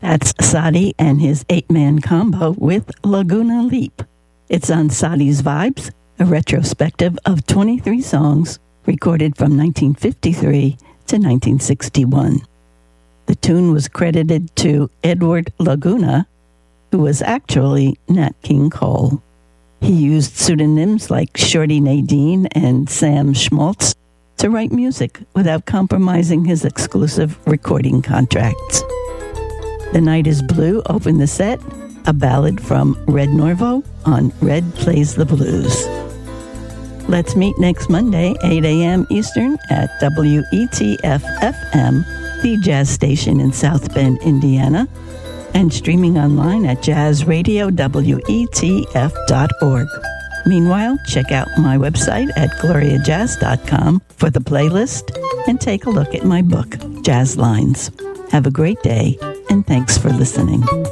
That's Sadi and his 8-man combo with Laguna Leap. It's on Sadi's Vibes, a retrospective of 23 songs recorded from 1953 to 1961. The tune was credited to Edward Laguna, who was actually Nat King Cole. He used pseudonyms like Shorty Nadine and Sam Schmaltz to write music without compromising his exclusive recording contracts. The Night is Blue opened the set, a ballad from Red Norvo on Red Plays the Blues. Let's meet next Monday, 8 a.m. Eastern at WETF-FM, the jazz station in South Bend, Indiana, and streaming online at jazzradiowetf.org. Meanwhile, check out my website at gloriajazz.com for the playlist and take a look at my book, Jazz Lines. Have a great day, and thanks for listening.